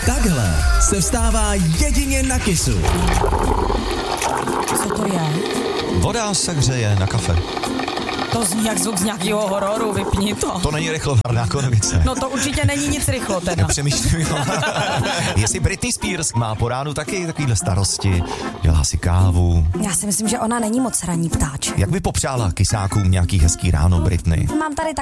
Takhle se vstává jedině na Kissu. Co to je? Voda se hřeje na kafe. To zní jak zvuk z nějakého hororu, vypni to. To není rychlovarná konvice. No to určitě není nic rychlo teda. Já přemýšlím, jestli Britney Spears má po ránu taky takovýhle starosti, dělá si kávu. Já si myslím, že ona není moc ranní ptáček. Jak by popřála kysákům nějaký hezký ráno, Britney? Mám tady